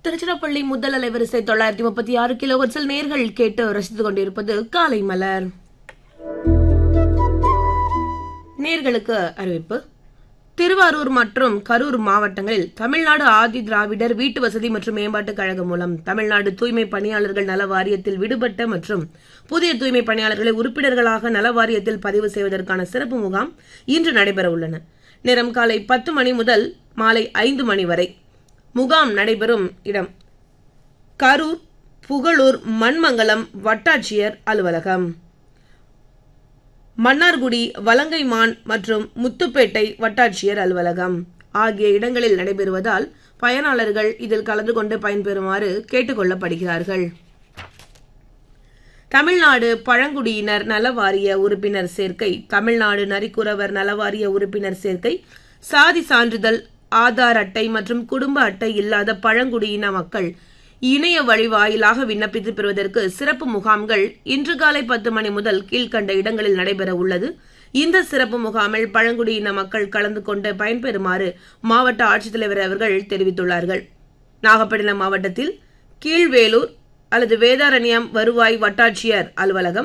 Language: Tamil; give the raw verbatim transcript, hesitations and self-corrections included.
திருச்சிராப்பள்ளி முதல் அலைவரிசை தொள்ளாயிரத்தி முப்பத்தி ஆறு கிலோஹெர்ட்ஸில் நேர்கள் கேட்டு ரசித்துக் கொண்டிருப்பது காலை மலர். நேர்களுக்கு அறிவிப்பு. திருவாரூர் மற்றும் கரூர் மாவட்டங்களில் தமிழ்நாடு ஆதி திராவிடர் வீட்டு வசதி மற்றும் மேம்பாட்டுக் கழகம் மூலம் தமிழ்நாடு தூய்மை பணியாளர்கள் நல வாரியத்தில் விடுபட்ட மற்றும் புதிய தூய்மை பணியாளர்களை உறுப்பினர்களாக நல வாரியத்தில் பதிவு செய்வதற்கான சிறப்பு முகாம் இன்று நடைபெற உள்ளன. நேரம் காலை பத்து மணி முதல் மாலை ஐந்து மணி வரை. முகாம் நடைபெறும் இடம் கரூர் புகழூர் மண்மங்கலம் வட்டாட்சியர் அலுவலகம், மன்னார்குடி வலங்கைமான் மற்றும் முத்துப்பேட்டை வட்டாட்சியர் அலுவலகம் ஆகிய இடங்களில் நடைபெறுவதால் பயனாளர்கள் இதில் கலந்து கொண்டு பயன்பெறுமாறு கேட்டுக் கொள்ளப்படுகிறார்கள். தமிழ்நாடு பழங்குடியினர் நலவாரிய உறுப்பினர் சேர்க்கை, தமிழ்நாடு நரிக்குறவர் நலவாரிய உறுப்பினர் சேர்க்கை, சாதி சான்றிதழ், ஆதார் அட்டை மற்றும் குடும்ப அட்டை இல்லாத பழங்குடியின மக்கள் இணைய வழி வாயிலாக விண்ணப்பித்து பெறுவதற்கு சிறப்பு முகாம்கள் இன்று காலை பத்து மணி முதல் கீழ்கண்ட இடங்களில் நடைபெற உள்ளது. இந்த சிறப்பு முகாமில் பழங்குடியின மக்கள் கலந்து கொண்டு பயன்பெறுமாறு மாவட்ட ஆட்சித்தலைவர் அவர்கள் தெரிவித்துள்ளார்கள். நாகப்பட்டினம் மாவட்டத்தில் கீழ்வேலூர் அல்லது வேதாரண்யம் வருவாய் வட்டாட்சியர் அலுவலகம்,